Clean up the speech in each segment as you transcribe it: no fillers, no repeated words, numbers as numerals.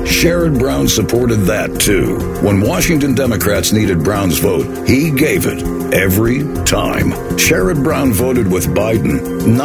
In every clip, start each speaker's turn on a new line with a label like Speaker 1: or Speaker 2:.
Speaker 1: Sherrod Brown supported that too. When Washington Democrats needed Brown's vote, he gave it every time. Sherrod Brown voted with Biden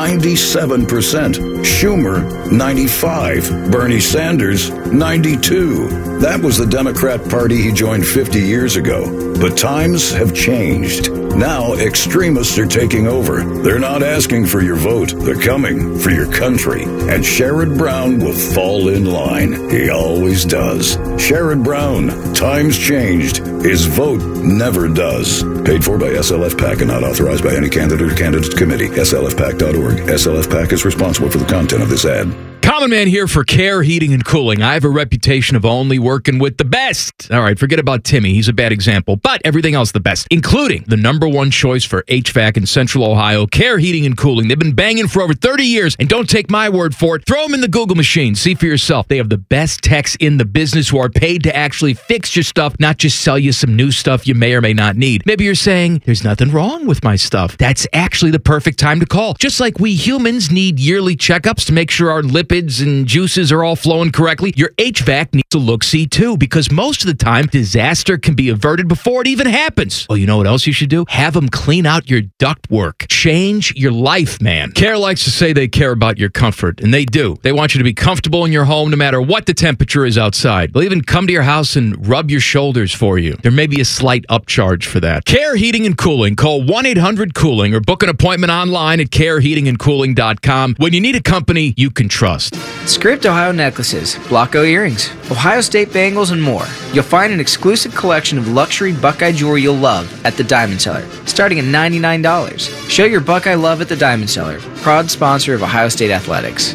Speaker 1: 97%, Schumer 95%, Bernie Sanders 92%. That was the Democrat Party he joined 50 years ago. But times have changed. Now extremists are taking over. They're not asking for your vote. They're coming for your country. And Sherrod Brown will fall in line. He always does. Sherrod Brown. Times changed. His vote never does. Paid for by SLF PAC and not authorized by any candidate or candidate committee. SLFPAC.org. SLF PAC is responsible for the content of this ad.
Speaker 2: Common Man here for Care Heating and Cooling. I have a reputation of only working with the best. All right, forget about Timmy. He's a bad example, but everything else the best, including the number one choice for HVAC in Central Ohio, Care Heating and Cooling. They've been banging for over 30 years, and don't take my word for it. Throw them in the Google machine. See for yourself. They have the best techs in the business who are paid to actually fix your stuff, not just sell you some new stuff you may or may not need. Maybe you're saying, there's nothing wrong with my stuff. That's actually the perfect time to call. Just like we humans need yearly checkups to make sure our lipids and juices are all flowing correctly, your HVAC needs to look-see too, because most of the time, disaster can be averted before it even happens. Well, you know what else you should do? Have them clean out your ductwork. Change your life, man. Care likes to say they care about your comfort, and they do. They want you to be comfortable in your home no matter what the temperature is outside. They'll even come to your house and rub your shoulders for you. There may be a slight upcharge for that. Care Heating and Cooling. Call 1-800-COOLING or book an appointment online at careheatingandcooling.com when you need a company you can trust.
Speaker 3: Script Ohio necklaces, Blocko earrings, Ohio State bangles, and more. You'll find an exclusive collection of luxury Buckeye jewelry you'll love at the Diamond Cellar, starting at $99. Show your Buckeye love at the Diamond Cellar, proud sponsor of Ohio State Athletics.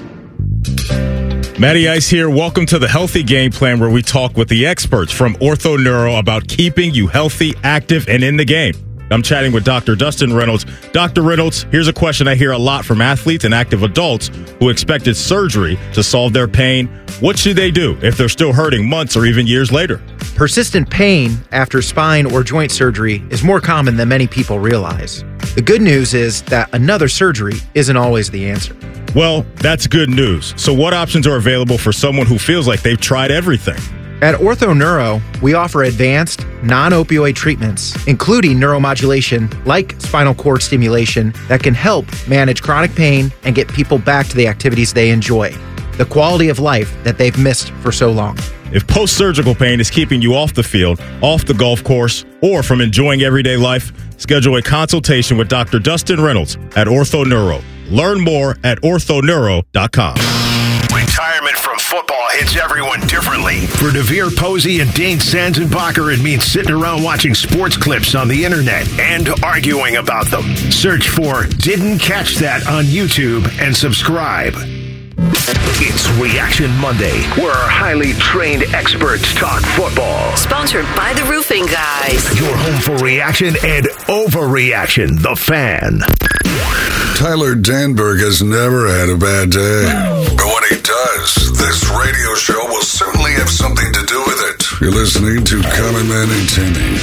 Speaker 4: Matty Ice here. Welcome to the Healthy Game Plan, where we talk with the experts from Ortho Neuro about keeping you healthy, active, and in the game. I'm chatting with Dr. Dustin Reynolds. Dr. Reynolds, here's a question I hear a lot from athletes and active adults who expected surgery to solve their pain. What should they do if they're still hurting months or even years later?
Speaker 5: Persistent pain after spine or joint surgery is more common than many people realize. The good news is that another surgery isn't always the answer.
Speaker 4: Well, that's good news. So what options are available for someone who feels like they've tried everything?
Speaker 5: At Ortho Neuro, we offer advanced, non-opioid treatments, including neuromodulation like spinal cord stimulation that can help manage chronic pain and get people back to the activities they enjoy, the quality of life that they've missed for so long.
Speaker 4: If post-surgical pain is keeping you off the field, off the golf course, or from enjoying everyday life, schedule a consultation with Dr. Dustin Reynolds at Ortho Neuro. Learn more at orthoneuro.com.
Speaker 6: Retirement from football hits everyone differently. For Devere Posey and Dane Sanzenbacher, it means sitting around watching sports clips on the internet and arguing about them. Search for Didn't Catch That on YouTube and subscribe. It's Reaction Monday, where our highly trained experts talk football.
Speaker 7: Sponsored by the Roofing Guys.
Speaker 6: Your home for reaction and overreaction, The Fan.
Speaker 8: Tyler Danberg has never had a bad day. But when he does, this radio show will certainly have something to do with it. You're listening to Common Man and Timmy.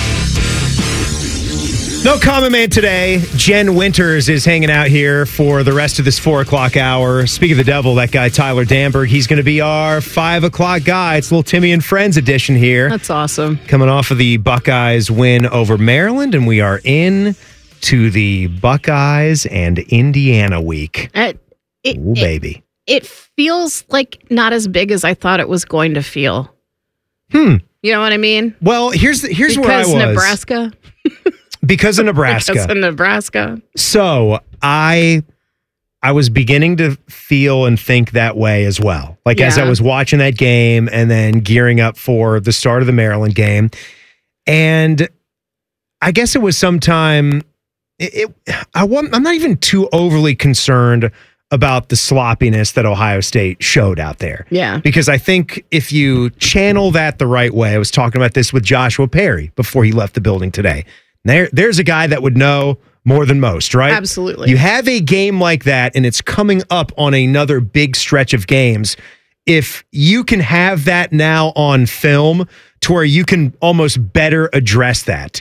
Speaker 9: No Common Man today. Jen Winters is hanging out here for the rest of this 4 o'clock hour. Speak of the devil, that guy Tyler Danberg, he's going to be our 5 o'clock guy. It's a little Timmy and Friends edition here.
Speaker 10: That's awesome.
Speaker 9: Coming off of the Buckeyes win over Maryland, and we are in to the Buckeyes and Indiana week. Baby.
Speaker 10: It feels like not as big as I thought it was going to feel.
Speaker 9: You
Speaker 10: know what I mean?
Speaker 9: Well, here's where I was.
Speaker 10: Nebraska.
Speaker 9: Because of Nebraska.
Speaker 10: Because of Nebraska.
Speaker 9: So I was beginning to feel and think that way as well. Like as I was watching that game and then gearing up for the start of the Maryland game. And I guess it was sometime, I'm not even too overly concerned about the sloppiness that Ohio State showed out there.
Speaker 10: Yeah.
Speaker 9: Because I think if you channel that the right way, I was talking about this with Joshua Perry before he left the building today. There's a guy that would know more than most, right?
Speaker 10: Absolutely.
Speaker 9: You have a game like that, and it's coming up on another big stretch of games. If you can have that now on film to where you can almost better address that.
Speaker 10: Yeah.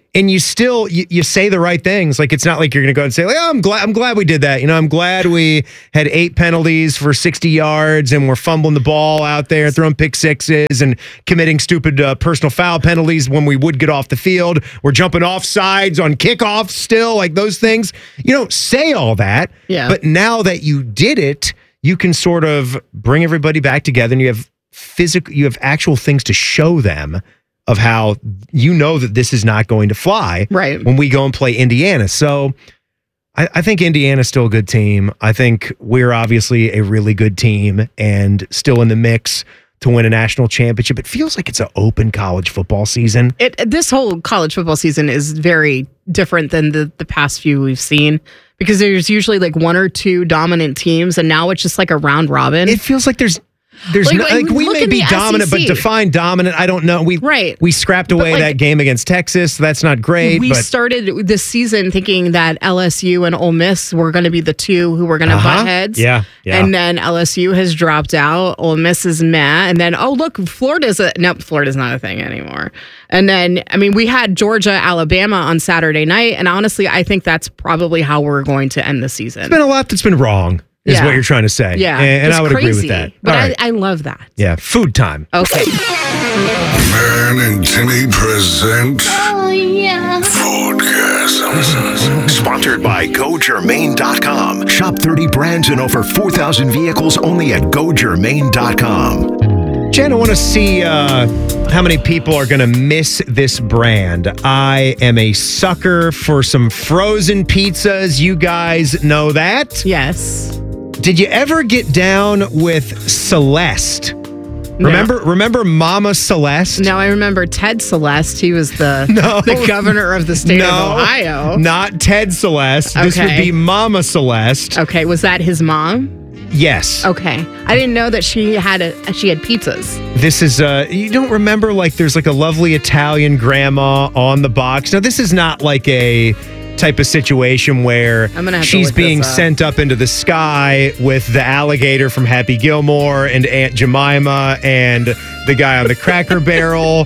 Speaker 9: And you still you say the right things. Like, it's not like you're going to go and say, like, oh, I'm glad we did that. I'm glad we had 8 penalties for 60 yards and we're fumbling the ball out there, throwing pick sixes and committing stupid personal foul penalties when we would get off the field. We're jumping off sides on kickoffs still, like those things. You don't say all that.
Speaker 10: Yeah.
Speaker 9: But now that you did it, you can sort of bring everybody back together, and you have actual things to show them of how that this is not going to fly
Speaker 10: right
Speaker 9: when we go and play Indiana. So I think Indiana's still a good team. I think we're obviously a really good team and still in the mix to win a national championship. It feels like it's an open college football season.
Speaker 10: This whole college football season is very different than the past few we've seen, because there's usually like 1 or 2 dominant teams, and now it's just like a round robin.
Speaker 9: It feels like there's we may be dominant, but define dominant, I don't know. We scrapped away that game against Texas. So that's not great.
Speaker 10: We started this season thinking that LSU and Ole Miss were going to be the 2 who were going to butt heads.
Speaker 9: Yeah.
Speaker 10: And then LSU has dropped out. Ole Miss is meh. And then, look, Florida's not a thing anymore. And then, we had Georgia, Alabama on Saturday night. And honestly, I think that's probably how we're going to end the season.
Speaker 9: It's been a lot that's been wrong. Is what you're trying to say.
Speaker 10: Yeah.
Speaker 9: And I would agree with that.
Speaker 10: But I love that.
Speaker 9: Yeah. Food time.
Speaker 10: Okay.
Speaker 8: Man and Timmy present.
Speaker 7: Oh, yeah.
Speaker 8: Foodgasms.
Speaker 6: Sponsored by GoGermain.com. Shop 30 brands and over 4,000 vehicles only at GoGermain.com.
Speaker 9: Jen, I want to see how many people are going to miss this brand. I am a sucker for some frozen pizzas. You guys know that?
Speaker 10: Yes.
Speaker 9: Did you ever get down with Celeste? Remember Mama Celeste?
Speaker 10: No, I remember Ted Celeste. He was the governor of the state of Ohio.
Speaker 9: Not Ted Celeste.
Speaker 10: Okay.
Speaker 9: This would be Mama Celeste.
Speaker 10: Okay, was that his mom?
Speaker 9: Yes.
Speaker 10: Okay. I didn't know that she had pizzas.
Speaker 9: This is you don't remember, like, there's like a lovely Italian grandma on the box. Now, this is not like a type of situation where she's being sent up into the sky with the alligator from Happy Gilmore and Aunt Jemima and the guy on the Cracker Barrel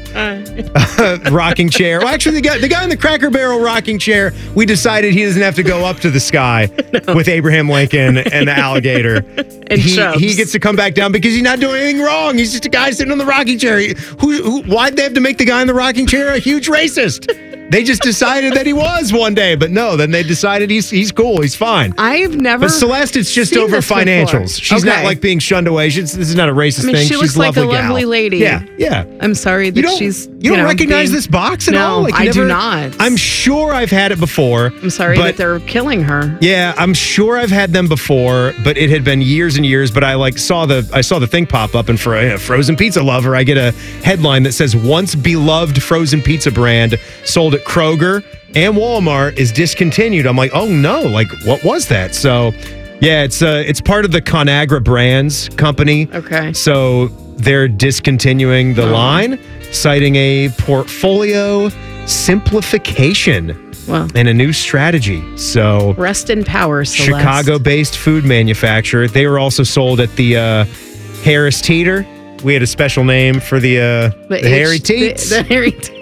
Speaker 9: rocking chair. Well, actually, the guy on the Cracker Barrel rocking chair, we decided he doesn't have to go up to the sky with Abraham Lincoln and the alligator.
Speaker 10: And
Speaker 9: he gets to come back down because he's not doing anything wrong. He's just a guy sitting on the rocking chair. Why'd they have to make the guy in the rocking chair a huge racist? They just decided that he was one day, but no, then they decided he's cool, he's fine.
Speaker 10: I've never.
Speaker 9: But Celeste, it's just over financials. She's not like being shunned away. This is not a racist thing.
Speaker 10: She looks like a lovely lady.
Speaker 9: Yeah.
Speaker 10: I'm sorry that
Speaker 9: you don't recognize this box at all?
Speaker 10: No, I do not.
Speaker 9: I'm sure I've had it before.
Speaker 10: I'm sorry that they're killing her.
Speaker 9: Yeah, I'm sure I've had them before, but it had been years and years. But I saw the thing pop up, and for a frozen pizza lover, I get a headline that says once beloved frozen pizza brand sold at Kroger and Walmart is discontinued. I'm like, oh no, like what was that? So yeah, it's part of the Conagra Brands company.
Speaker 10: Okay.
Speaker 9: So they're discontinuing the line, citing a portfolio simplification and a new strategy. So
Speaker 10: rest in power, Celeste.
Speaker 9: Chicago-based food manufacturer. They were also sold at the Harris Teeter. We had a special name for the Harry Teets.
Speaker 10: The Harry Teets.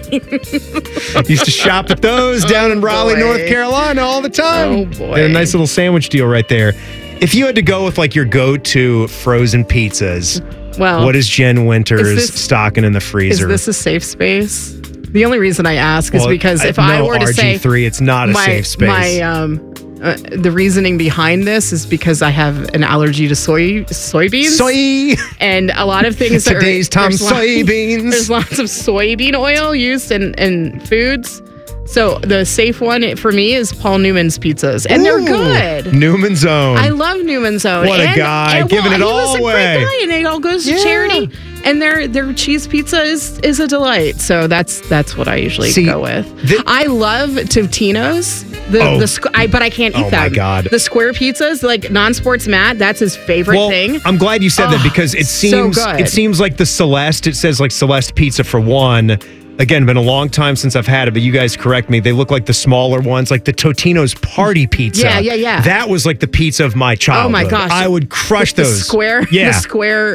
Speaker 9: Used to shop at those down in Raleigh, North Carolina all the time.
Speaker 10: Oh, boy.
Speaker 9: They had a nice little sandwich deal right there. If you had to go with like your go-to frozen pizzas, what is Jen Winters stocking in the freezer?
Speaker 10: Is this a safe space? The only reason I ask is because if I were to say
Speaker 9: RG3, it's not a safe space.
Speaker 10: The reasoning behind this is because I have an allergy to soybeans.
Speaker 9: Soy!
Speaker 10: And a lot of things
Speaker 9: Today's soybeans.
Speaker 10: There's lots of soybean oil used in foods. So the safe one for me is Paul Newman's pizzas. And they're good.
Speaker 9: Newman's Own.
Speaker 10: I love Newman's Own.
Speaker 9: What a guy. Giving it all away. He was a great guy, and it all goes to charity. And their cheese pizza is a delight. So that's what I usually go with. I love Totino's. But I can't eat them. Oh my God.
Speaker 10: The square pizzas, like non-sports Matt, that's his favorite thing.
Speaker 9: I'm glad you said that because it seems like the Celeste, it says like Celeste pizza for one. Again, been a long time since I've had it, but you guys correct me. They look like the smaller ones, like the Totino's party pizza.
Speaker 10: Yeah.
Speaker 9: That was like the pizza of my childhood.
Speaker 10: Oh my gosh.
Speaker 9: I would crush those.
Speaker 10: The square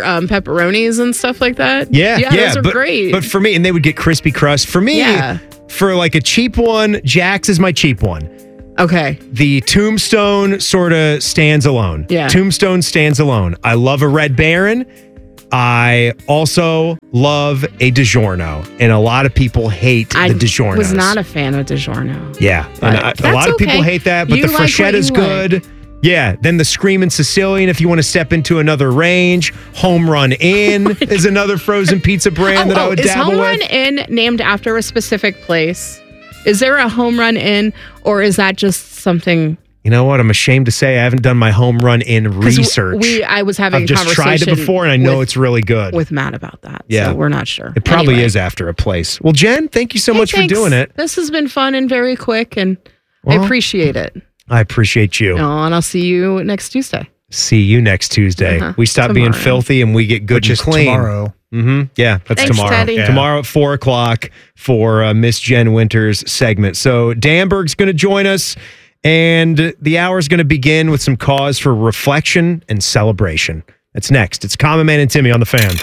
Speaker 10: pepperonis and stuff like that.
Speaker 9: Yeah.
Speaker 10: Those are great.
Speaker 9: But for me, and they would get crispy crust. For me, for like a cheap one, Jack's is my cheap one.
Speaker 10: Okay.
Speaker 9: The Tombstone sort of stands alone.
Speaker 10: Yeah.
Speaker 9: Tombstone stands alone. I love a Red Baron. I also love a DiGiorno, and a lot of people hate the DiGiorno.
Speaker 10: I was not a fan of DiGiorno.
Speaker 9: Yeah, and a lot of people hate that, but the Frechette is good. Yeah, then the Screamin' Sicilian, if you want to step into another range. Home Run Inn is another frozen pizza brand that I would dabble with.
Speaker 10: Is Home Run Inn named after a specific place? Is there a Home Run Inn, or is that just something...
Speaker 9: You know what? I'm ashamed to say I haven't done my Home Run Inn research.
Speaker 10: I was having
Speaker 9: I've just tried it before, and I know it's really good.
Speaker 10: With Matt about that.
Speaker 9: Yeah.
Speaker 10: So we're not sure.
Speaker 9: It probably is after a place. Well, Jen, thank you so much for doing it.
Speaker 10: This has been fun and very quick, and I appreciate it.
Speaker 9: I appreciate you.
Speaker 10: Oh, and I'll see you next Tuesday.
Speaker 9: See you next Tuesday. We stop being filthy and we get good and clean.
Speaker 5: Tomorrow.
Speaker 9: Mm-hmm. Yeah, that's
Speaker 10: Thanks,
Speaker 9: tomorrow.
Speaker 10: Teddy. Yeah.
Speaker 9: Tomorrow at 4 o'clock for Miss Jen Winters' segment. So Danberg's going to join us, and the hour is going to begin with some cause for reflection and celebration. That's next. It's Common Man and Timmy on the Fan.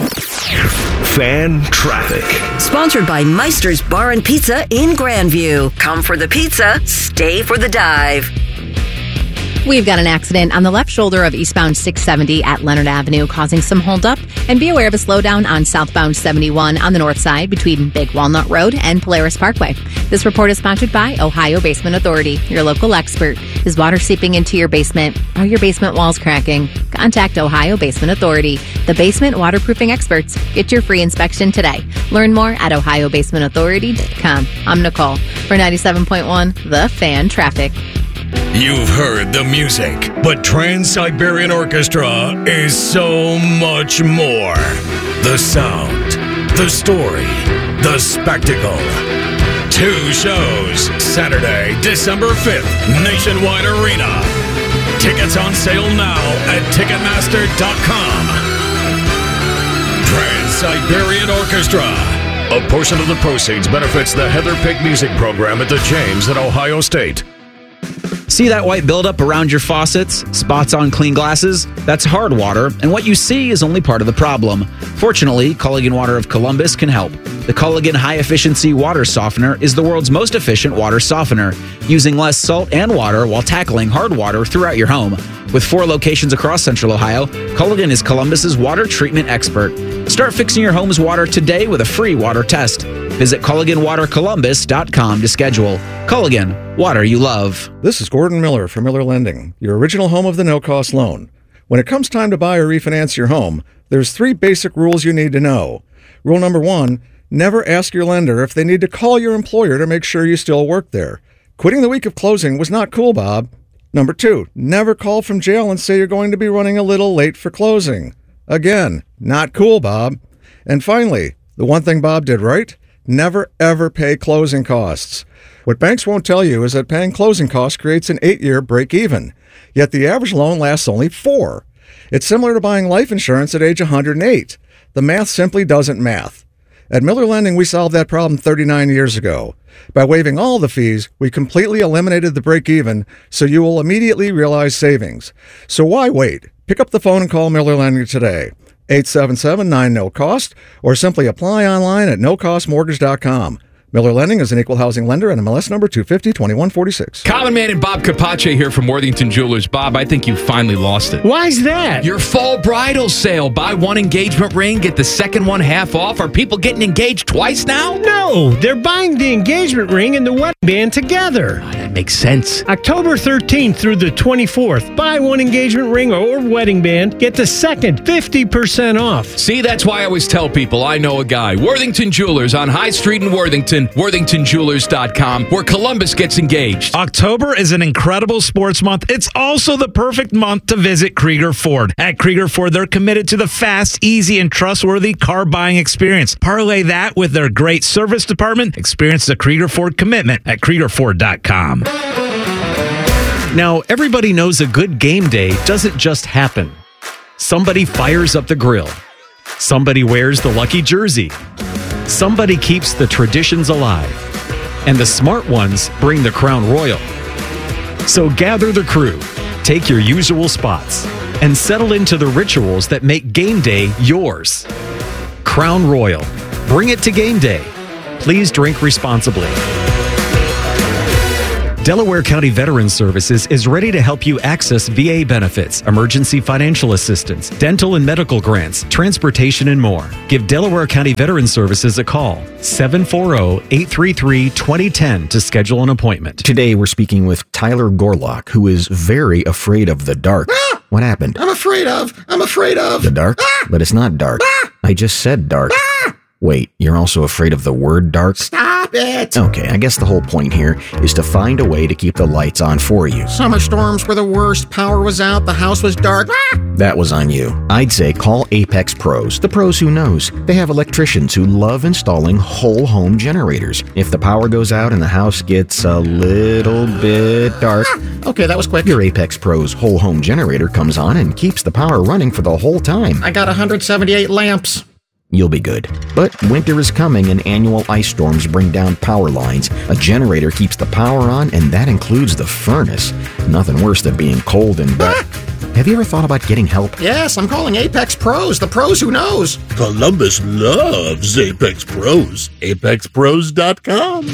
Speaker 6: Fan Traffic.
Speaker 7: Sponsored by Meister's Bar and Pizza in Grandview. Come for the pizza, stay for the dive.
Speaker 11: We've got an accident on the left shoulder of eastbound 670 at Leonard Avenue, causing some holdup. And be aware of a slowdown on southbound 71 on the north side between Big Walnut Road and Polaris Parkway. This report is sponsored by Ohio Basement Authority, your local expert. Is water seeping into your basement? Are your basement walls cracking? Contact Ohio Basement Authority, the basement waterproofing experts. Get your free inspection today. Learn more at ohiobasementauthority.com. I'm Nicole for 97.1 The Fan Traffic.
Speaker 12: You've heard the music, but Trans-Siberian Orchestra is so much more. The sound, the story, the spectacle. 2 shows, Saturday, December 5th, Nationwide Arena. Tickets on sale now at Ticketmaster.com. Trans-Siberian Orchestra. A portion of the proceeds benefits the Heather Pick Music Program at the James at Ohio State.
Speaker 13: See that white buildup around your faucets? Spots on clean glasses? That's hard water, and what you see is only part of the problem. Fortunately, Culligan Water of Columbus can help. The Culligan High Efficiency Water Softener is the world's most efficient water softener, using less salt and water while tackling hard water throughout your home. With 4 locations across Central Ohio, Culligan is Columbus's water treatment expert. Start fixing your home's water today with a free water test. Visit CulliganWaterColumbus.com to schedule. Culligan, water you love.
Speaker 14: This is Gordon Miller from Miller Lending, your original home of the no-cost loan. When it comes time to buy or refinance your home, there's 3 basic rules you need to know. Rule number 1, never ask your lender if they need to call your employer to make sure you still work there. Quitting the week of closing was not cool, Bob. Number 2, never call from jail and say you're going to be running a little late for closing. Again, not cool, Bob. And finally, the one thing Bob did right, never ever pay closing costs. What banks won't tell you is that paying closing costs creates an 8-year break-even, yet the average loan lasts only 4. It's similar to buying life insurance at age 108. The math simply doesn't math. At Miller Lending, we solved that problem 39 years ago. By waiving all the fees, we completely eliminated the break-even, so you will immediately realize savings. So why wait? Pick up the phone and call Miller Lending today. 877-9-NO-COST, or simply apply online at nocostmortgage.com. Miller Lending is an equal housing lender and MLS number 250-2146.
Speaker 2: Common Man and Bob Capace here from Worthington Jewelers. Bob, I think you finally lost it.
Speaker 9: Why's that?
Speaker 2: Your fall bridal sale. Buy 1 engagement ring, get the second one half off. Are people getting engaged twice now?
Speaker 15: No, they're buying the engagement ring and the wedding band together.
Speaker 2: Oh, that makes sense.
Speaker 15: October 13th through the 24th. Buy 1 engagement ring or wedding band, get the second 50% off.
Speaker 2: See, that's why I always tell people I know a guy. Worthington Jewelers on High Street in Worthington. WorthingtonJewelers.com, where Columbus gets engaged.
Speaker 16: October is an incredible sports month. It's also the perfect month to visit Krieger Ford. At Krieger Ford, they're committed to the fast, easy, and trustworthy car buying experience. Parlay that with their great service department. Experience the Krieger Ford commitment at KriegerFord.com.
Speaker 17: Now, everybody knows a good game day doesn't just happen. Somebody fires up the grill. Somebody wears the lucky jersey. Somebody keeps the traditions alive. And the smart ones bring the Crown Royal. So gather the crew, take your usual spots, and settle into the rituals that make game day yours. Crown Royal. Bring it to game day. Please drink responsibly. Delaware County Veterans Services is ready to help you access VA benefits, emergency financial assistance, dental and medical grants, transportation, and more. Give Delaware County Veterans Services a call, 740-833-2010 to schedule an appointment.
Speaker 18: Today we're speaking with Tyler Gorlock, who is very afraid of the dark. What happened?
Speaker 19: I'm afraid of
Speaker 18: The dark? But it's not dark. I just said dark. Wait, you're also afraid of the word dark?
Speaker 19: Stop it!
Speaker 18: Okay, I guess the whole point here is to find a way to keep the lights on for you.
Speaker 19: Summer storms were the worst. Power was out. The house was dark.
Speaker 18: That was on you. I'd say call Apex Pros. The pros who knows. They have electricians who love installing whole home generators. If the power goes out and the house gets a little bit dark,
Speaker 19: Okay, that was quick.
Speaker 18: your Apex Pros whole home generator comes on and keeps the power running for the whole time.
Speaker 19: I got 178 lamps.
Speaker 18: You'll be good. But winter is coming and annual ice storms bring down power lines. A generator keeps the power on, and that includes the furnace. Nothing worse than being cold and wet. Have you ever thought about getting help?
Speaker 19: Yes, I'm calling Apex Pros. The pros who knows.
Speaker 20: Columbus loves Apex Pros. ApexPros.com.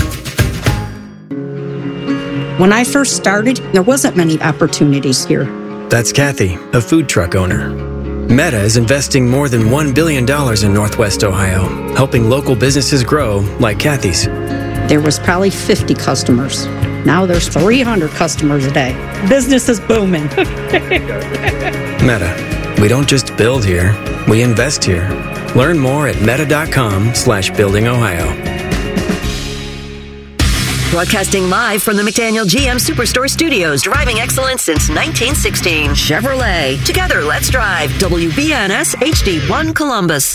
Speaker 21: When I first started, there wasn't many opportunities here.
Speaker 22: That's Kathy, a food truck owner. Meta is investing more than $1 billion in Northwest Ohio, helping local businesses grow like Kathy's.
Speaker 21: There was probably 50 customers. Now there's 300 customers a day. Business is booming.
Speaker 22: Meta, we don't just build here, we invest here. Learn more at meta.com/buildingohio.
Speaker 7: Broadcasting live from the McDaniel GM Superstore Studios, driving excellence since 1916. Chevrolet. Together, let's drive. WBNS HD1 Columbus.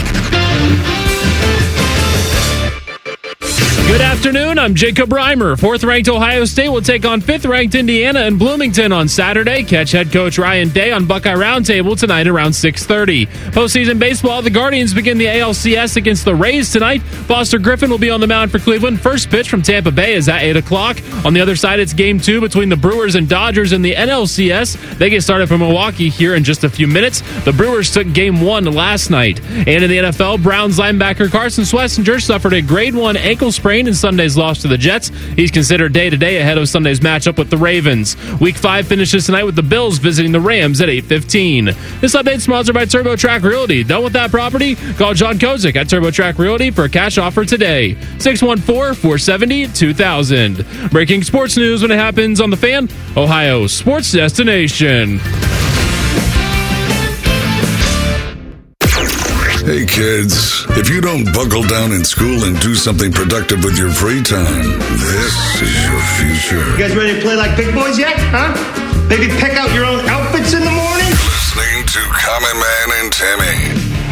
Speaker 23: Good afternoon. I'm Jacob Reimer. 4th-ranked Ohio State will take on 5th-ranked Indiana in Bloomington on Saturday. Catch head coach Ryan Day on Buckeye Roundtable tonight around 6:30. Postseason baseball, the Guardians begin the ALCS against the Rays tonight. Foster Griffin will be on the mound for Cleveland. First pitch from Tampa Bay is at 8 o'clock. On the other side, it's Game 2 between the Brewers and Dodgers in the NLCS. They get started from Milwaukee here in just a few minutes. The Brewers took Game 1 last night. And in the NFL, Browns linebacker Carson Swessinger suffered a grade 1 ankle sprain in Sunday's loss to the Jets. He's considered day-to-day ahead of Sunday's matchup with the Ravens. Week 5 finishes tonight with the Bills visiting the Rams at 8:15. This update sponsored by TurboTrack Realty. Done with that property? Call John Kozik at TurboTrack Realty for a cash offer today. 614-470-2000. Breaking sports news when it happens on The Fan, Ohio sports destination.
Speaker 8: Hey kids, if you don't buckle down in school and do something productive with your free time, this is your future.
Speaker 24: You guys ready to play like big boys yet? Huh? Maybe pick out your own outfits in the morning?
Speaker 8: Listening to Common Man and Timmy.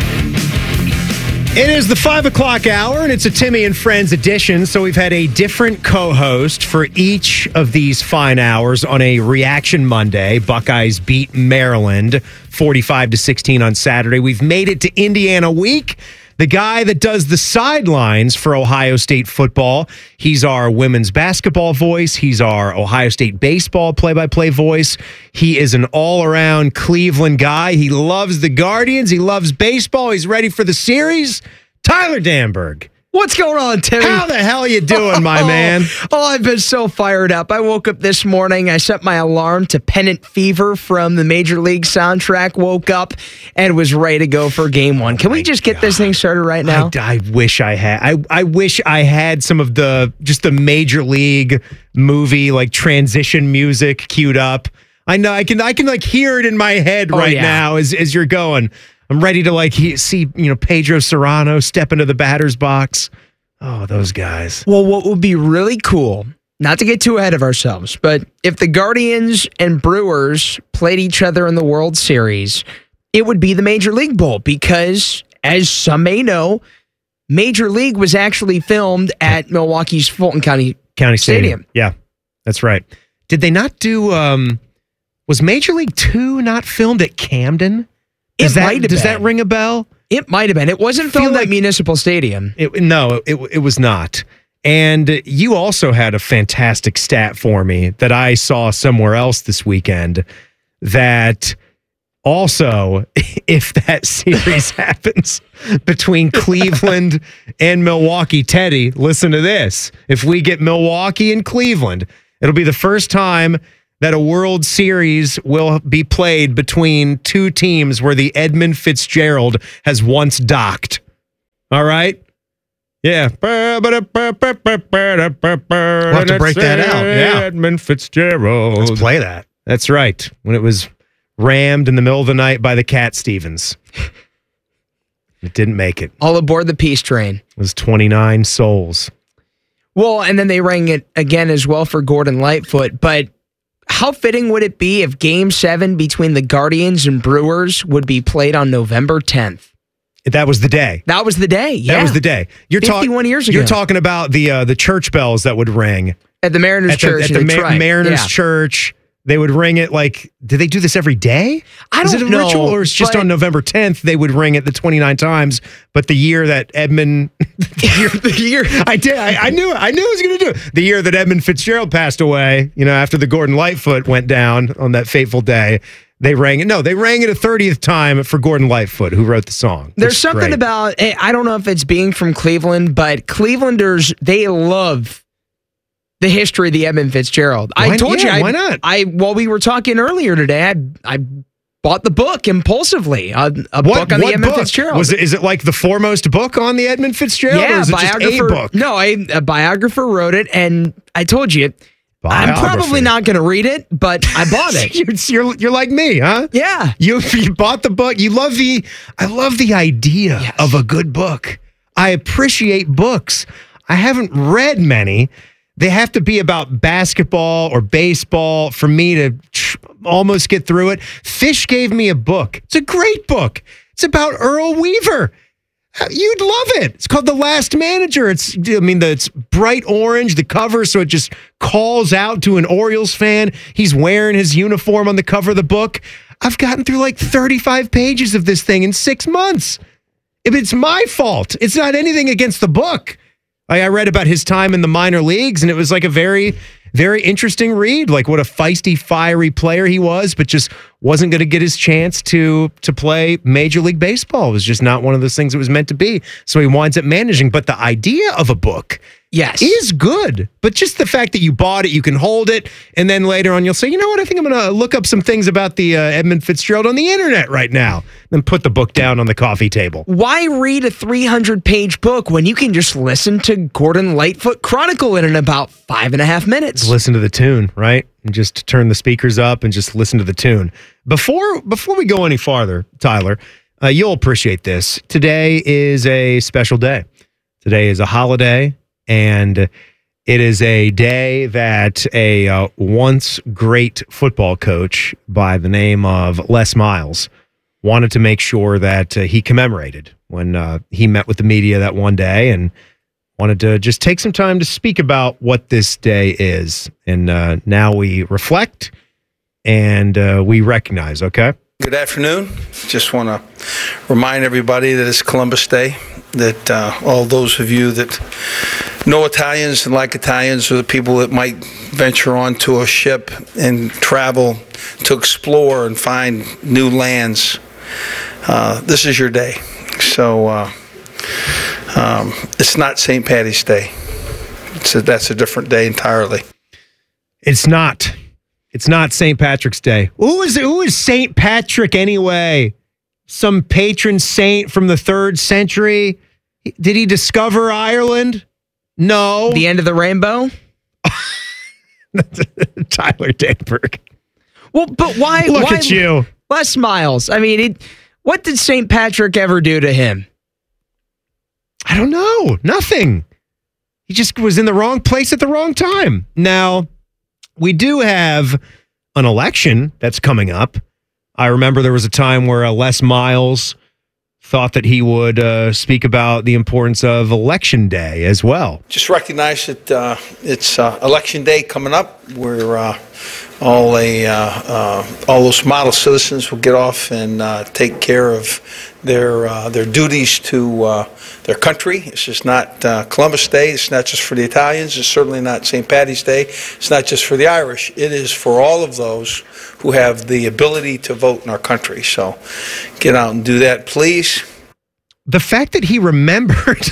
Speaker 9: It is the 5 o'clock hour, and it's a Timmy and Friends edition. So we've had a different co-host for each of these fine hours on a Reaction Monday. Buckeyes beat Maryland 45-16 on Saturday. We've made it to Indiana week. The guy that does the sidelines for Ohio State football. He's our women's basketball voice. He's our Ohio State baseball play-by-play voice. He is an all-around Cleveland guy. He loves the Guardians. He loves baseball. He's ready for the series. Tyler Danberg.
Speaker 25: What's going on, Timmy?
Speaker 9: How the hell you doing, my man?
Speaker 25: Oh, I've been so fired up. I woke up this morning. I set my alarm to Pennant Fever from the Major League soundtrack. Woke up and was ready to go for Game 1. Can we just get this thing started right now?
Speaker 9: I wish I had. I wish I had some of the Major League movie like transition music queued up. I know I can like hear it in my head now as you're going. I'm ready to see Pedro Serrano step into the batter's box. Oh, those guys.
Speaker 25: Well, what would be really cool, not to get too ahead of ourselves, but if the Guardians and Brewers played each other in the World Series, it would be the Major League Bowl because, as some may know, Major League was actually filmed at Milwaukee's Fulton County Stadium.
Speaker 9: Yeah, that's right. Did they not do? Was Major League 2 not filmed at Camden? Does that ring a bell?
Speaker 25: It might have been. It wasn't filmed at Municipal Stadium.
Speaker 9: It was not. And you also had a fantastic stat for me that I saw somewhere else this weekend that Also, if that series happens between Cleveland and Milwaukee, Teddy, listen to this. If we get Milwaukee and Cleveland, it'll be the first time that a World Series will be played between two teams where the Edmund Fitzgerald has once docked. All right? Yeah. We'll have to break that out. Yeah. Edmund Fitzgerald. Let's play that. That's right. When it was rammed in the middle of the night by the Cat Stevens. It didn't make it.
Speaker 25: All aboard the peace train.
Speaker 9: It was 29 souls.
Speaker 25: Well, and then they rang it again as well for Gordon Lightfoot, but how fitting would it be if Game 7 between the Guardians and Brewers would be played on November 10th?
Speaker 9: That was the day.
Speaker 25: That was the day, yeah.
Speaker 9: That was the day.
Speaker 25: 51 years ago.
Speaker 9: You're talking about the church bells that would ring.
Speaker 25: At the Mariners Church.
Speaker 9: At the Mariners Church. They would ring it like, do they do this every day?
Speaker 25: I don't know.
Speaker 9: Is it a ritual or it's just on November 10th they would ring it the 29 times, but the year that Edmund, I knew I was going to do it. The year that Edmund Fitzgerald passed away, after the Gordon Lightfoot went down on that fateful day, they rang it. No, they rang it a 30th time for Gordon Lightfoot, who wrote the song.
Speaker 25: There's something about, I don't know if it's being from Cleveland, but Clevelanders, they love the history of the Edmund Fitzgerald. I told you.
Speaker 9: Why not?
Speaker 25: While we were talking earlier today, I bought the book impulsively. A book on the Edmund Fitzgerald.
Speaker 9: Is it like the foremost book on the Edmund Fitzgerald?
Speaker 25: Yeah,
Speaker 9: or is it just a book?
Speaker 25: No, a biographer wrote it, and I told you, I'm probably not going to read it, but I bought it.
Speaker 9: You're like me, huh?
Speaker 25: Yeah.
Speaker 9: You bought the book. I love the idea of a good book. I appreciate books. I haven't read many. They have to be about basketball or baseball for me to almost get through it. Fish gave me a book. It's a great book. It's about Earl Weaver. You'd love it. It's called The Last Manager. It's bright orange, the cover, so it just calls out to an Orioles fan. He's wearing his uniform on the cover of the book. I've gotten through like 35 pages of this thing in 6 months. It's my fault. It's not anything against the book. I read about his time in the minor leagues, and it was like a very, very interesting read. Like what a feisty, fiery player he was, but just wasn't going to get his chance to play Major League Baseball. It was just not one of those things it was meant to be. So he winds up managing. But the idea of a book is good. But just the fact that you bought it, you can hold it, and then later on you'll say, you know what, I think I'm going to look up some things about the Edmund Fitzgerald on the internet right now. Then put the book down on the coffee table.
Speaker 25: Why read a 300-page book when you can just listen to Gordon Lightfoot chronicle it in about 5.5 minutes?
Speaker 9: Just listen to the tune, right? And just turn the speakers up and just listen to the tune. Before we go any farther, Tyler, you'll appreciate this. Today is a special day. Today is a holiday, and it is a day that a once great football coach by the name of Les Miles wanted to make sure that he commemorated when he met with the media that one day and wanted to just take some time to speak about what this day is. And now we reflect and we recognize, okay?
Speaker 1: Good afternoon. Just want to remind everybody that it's Columbus Day, that all those of you that know Italians and like Italians are the people that might venture onto a ship and travel to explore and find new lands. This is your day. So it's not St. Paddy's Day. That's a different day entirely.
Speaker 9: It's not. It's not St. Patrick's Day. Who is St. Patrick anyway? Some patron saint from the 3rd century? Did he discover Ireland? No.
Speaker 25: The end of the rainbow?
Speaker 9: Tyler Danberg.
Speaker 25: Well, but why?
Speaker 9: Look at you.
Speaker 25: Les Miles. I mean, what did St. Patrick ever do to him?
Speaker 9: I don't know. Nothing. He just was in the wrong place at the wrong time. Now, we do have an election that's coming up. I remember there was a time where Les Miles thought that he would speak about the importance of Election Day as well.
Speaker 1: Just recognize that it's Election Day coming up. We're all those model citizens will get off and take care of their duties to their country. It's just not Columbus Day. It's not just for the Italians. It's certainly not St. Paddy's Day. It's not just for the Irish. It is for all of those who have the ability to vote in our country. So get out and do that, please.
Speaker 9: The fact that he remembered,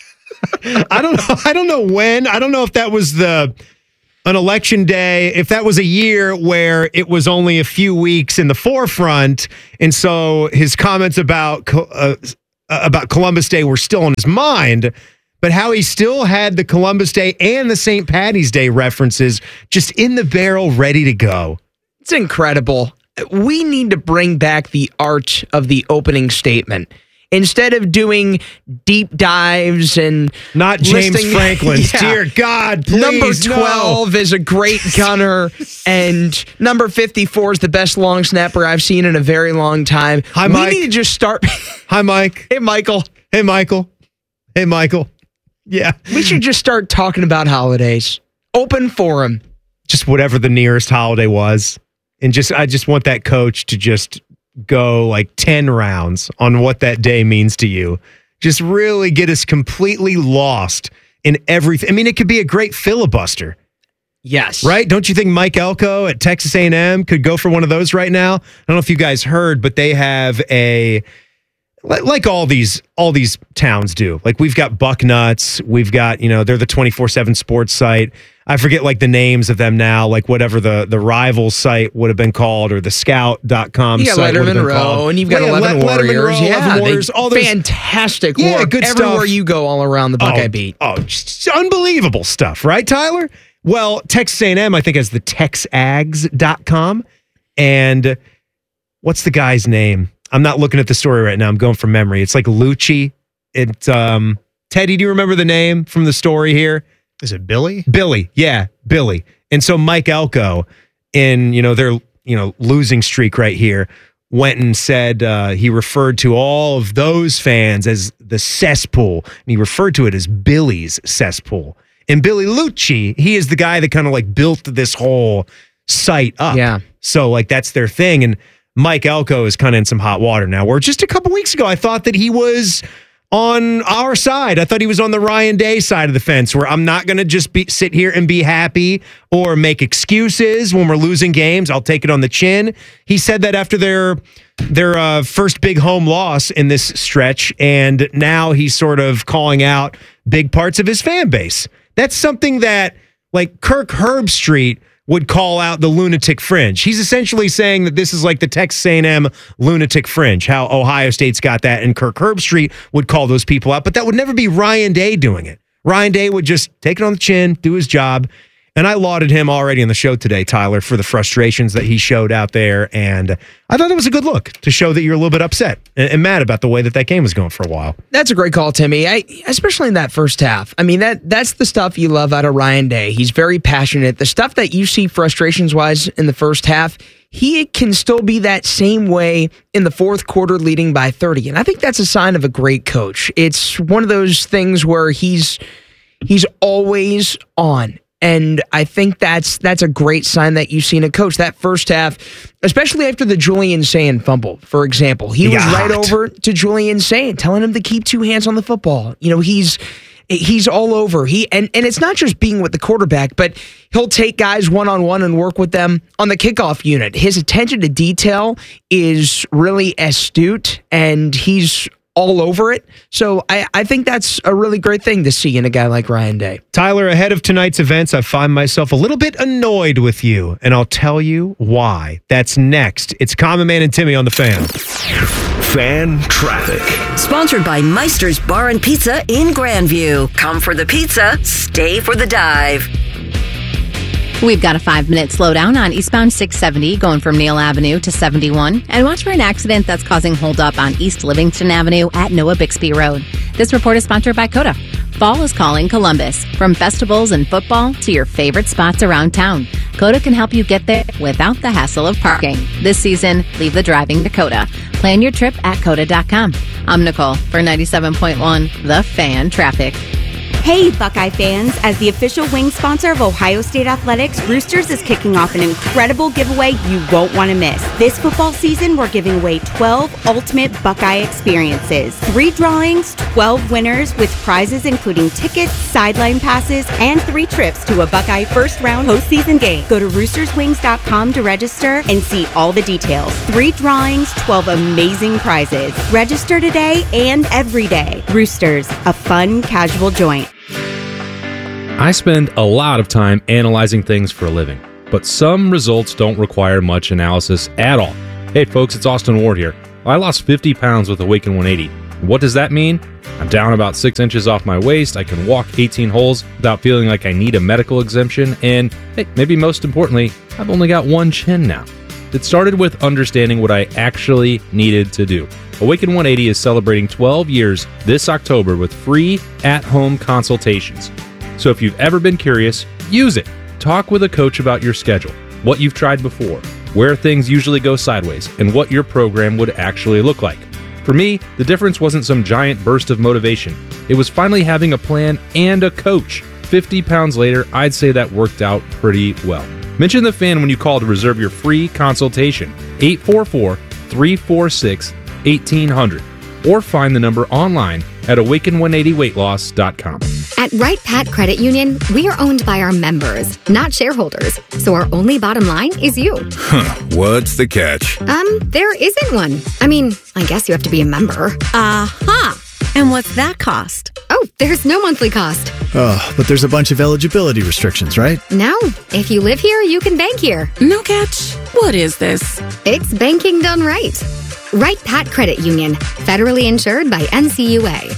Speaker 9: I don't know when. I don't know if that was an election day, if that was a year where it was only a few weeks in the forefront, and so his comments about Columbus Day were still on his mind, but how he still had the Columbus Day and the St. Paddy's Day references just in the barrel, ready to go.
Speaker 25: It's incredible. We need to bring back the art of the opening statement. Instead of doing deep dives and
Speaker 9: not James Franklin's, dear God, please,
Speaker 25: number 12 is a great gunner, and number 54 is the best long snapper I've seen in a very long time.
Speaker 9: Hi, Mike.
Speaker 25: We need to just start.
Speaker 9: Hi, Mike.
Speaker 25: Hey, Michael.
Speaker 9: Hey, Michael. Hey, Michael. Yeah.
Speaker 25: We should just start talking about holidays. Open forum.
Speaker 9: Just whatever the nearest holiday was. And I just want that coach to just go like 10 rounds on what that day means to you. Just really get us completely lost in everything. I mean, it could be a great filibuster.
Speaker 25: Yes.
Speaker 9: Right? Don't you think Mike Elko at Texas A&M could go for one of those right now? I don't know if you guys heard, but they have like all these towns do. Like we've got Bucknuts, we've got, they're the 24/7 sports site. I forget like the names of them now, like whatever the rival site would have been called, or the scout.com
Speaker 25: you got
Speaker 9: site would have been
Speaker 25: Letterman
Speaker 9: called.
Speaker 25: Row, and you've got 11 Warriors.
Speaker 9: 11 Warriors, all those
Speaker 25: fantastic work
Speaker 9: good
Speaker 25: everywhere
Speaker 9: stuff.
Speaker 25: you go all around the Buckeye Beat.
Speaker 9: Just unbelievable stuff, right, Tyler? Well, Texas A&M, I think, has the texags.com. And what's the guy's name? I'm not looking at the story right now. I'm going from memory. It's like Lucci. Teddy, do you remember the name from the story here?
Speaker 3: Is it Billy?
Speaker 9: Billy. Yeah, Billy. And so Mike Elko, in their losing streak right here, went and said he referred to all of those fans as the cesspool, and he referred to it as Billy's cesspool. And Billy Lucci, he is the guy that kind of like built this whole site up.
Speaker 25: Yeah.
Speaker 9: So like that's their thing. And Mike Elko is kind of in some hot water now, where just a couple weeks ago, I thought that he was on our side. I thought he was on the Ryan Day side of the fence, where I'm not going to just sit here and be happy or make excuses when we're losing games. I'll take it on the chin. He said that after their first big home loss in this stretch, and now he's sort of calling out big parts of his fan base. That's something that like Kirk Herbstreit would call out the lunatic fringe. He's essentially saying that this is like the Texas A&M lunatic fringe, how Ohio State's got that, and Kirk Herbstreit would call those people out, but that would never be Ryan Day doing it. Ryan Day would just take it on the chin, do his job, and I lauded him already on the show today, Tyler, for the frustrations that he showed out there, and I thought it was a good look to show that you're a little bit upset and mad about the way that game was going for a while.
Speaker 25: That's a great call, Timmy. Especially in that first half. I mean, that's the stuff you love out of Ryan Day. He's very passionate. The stuff that you see frustrations-wise in the first half, he can still be that same way in the fourth quarter leading by 30. And I think that's a sign of a great coach. It's one of those things where he's always on. And I think that's a great sign that you see in a coach. That first half, especially after the Julian Sayin fumble, for example, he was right over to Julian Sayin, telling him to keep two hands on the football. He's all over. And it's not just being with the quarterback, but he'll take guys one-on-one and work with them on the kickoff unit. His attention to detail is really astute, and he's all over it. So I think that's a really great thing to see in a guy like Ryan Day.
Speaker 9: Tyler, ahead of tonight's events, I find myself a little bit annoyed with you, and I'll tell you why. That's next. It's Common Man and Timmy on the Fan.
Speaker 12: Fan Traffic.
Speaker 7: Sponsored by Meister's Bar and Pizza in Grandview. Come for the pizza, stay for the dive.
Speaker 11: We've got a 5-minute slowdown on eastbound 670 going from Neal Avenue to 71. And watch for an accident that's causing holdup on East Livingston Avenue at Noah Bixby Road. This report is sponsored by Coda. Fall is calling Columbus. From festivals and football to your favorite spots around town, Coda can help you get there without the hassle of parking. This season, leave the driving to Coda. Plan your trip at Coda.com. I'm Nicole for 97.1 The Fan Traffic.
Speaker 3: Hey, Buckeye fans. As the official wing sponsor of Ohio State Athletics, Roosters is kicking off an incredible giveaway you won't want to miss. This football season, we're giving away 12 ultimate Buckeye experiences. 3 drawings, 12 winners with prizes including tickets, sideline passes, and 3 trips to a Buckeye first-round postseason game. Go to roosterswings.com to register and see all the details. 3 drawings, 12 amazing prizes. Register today and every day. Roosters, a fun, casual joint.
Speaker 4: I spend a lot of time analyzing things for a living, but some results don't require much analysis at all. Hey folks, it's Austin Ward here. I lost 50 pounds with Awaken 180. What does that mean? I'm down about 6 inches off my waist, I can walk 18 holes without feeling like I need a medical exemption, and hey, maybe most importantly, I've only got one chin now. It started with understanding what I actually needed to do. Awaken 180 is celebrating 12 years this October with free at-home consultations. So if you've ever been curious, use it. Talk with a coach about your schedule, what you've tried before, where things usually go sideways, and what your program would actually look like. For me, the difference wasn't some giant burst of motivation. It was finally having a plan and a coach. 50 pounds later, I'd say that worked out pretty well. Mention the Fan when you call to reserve your free consultation. 844-346-1800. Or find the number online at awaken180weightloss.com.
Speaker 5: At Wright Pat Credit Union, we are owned by our members, not shareholders. So our only bottom line is you.
Speaker 8: What's the catch?
Speaker 5: There isn't one. I mean, I guess you have to be a member.
Speaker 6: Uh-huh. And what's that cost?
Speaker 5: Oh, there's no monthly cost.
Speaker 10: Oh, but there's a bunch of eligibility restrictions, right?
Speaker 5: No. If you live here, you can bank here.
Speaker 6: No catch. What is this?
Speaker 5: It's banking done right. Wright Pat Credit Union, federally insured by NCUA.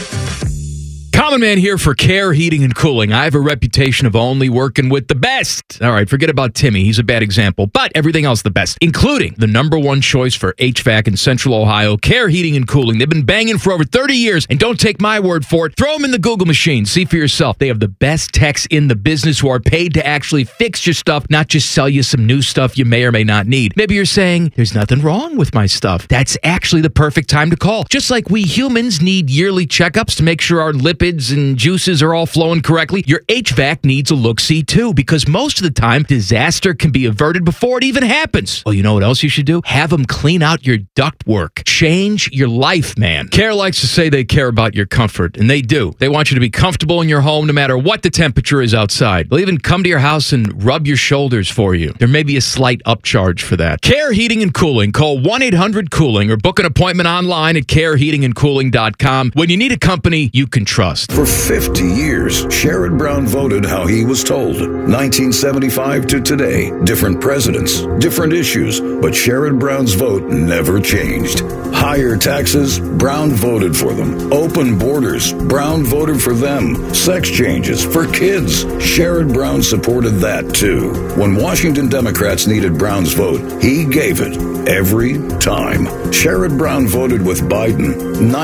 Speaker 2: Common Man here for Care Heating and Cooling. I have a reputation of only working with the best. All right, forget about Timmy. He's a bad example, but everything else the best, including the #1 choice for HVAC in Central Ohio, Care Heating and Cooling. They've been banging for over 30 years, and don't take my word for it. Throw them in the Google machine. See for yourself. They have the best techs in the business who are paid to actually fix your stuff, not just sell you some new stuff you may or may not need. Maybe you're saying, there's nothing wrong with my stuff. That's actually the perfect time to call. Just like we humans need yearly checkups to make sure our lipids and juices are all flowing correctly, your HVAC needs a look-see too, because most of the time, disaster can be averted before it even happens. Well, you know what else you should do? Have them clean out your ductwork. Change your life, man. Care likes to say they care about your comfort, and they do. They want you to be comfortable in your home no matter what the temperature is outside. They'll even come to your house and rub your shoulders for you. There may be a slight upcharge for that. Care Heating and Cooling. Call 1-800-COOLING or book an appointment online at careheatingandcooling.com when you need a company you can trust.
Speaker 8: For 50 years, Sherrod Brown voted how he was told. 1975 to today, different presidents, different issues, but Sherrod Brown's vote never changed. Higher taxes, Brown voted for them. Open borders, Brown voted for them. Sex changes for kids, Sherrod Brown supported that too. When Washington Democrats needed Brown's vote, he gave it every time. Sherrod Brown voted with Biden,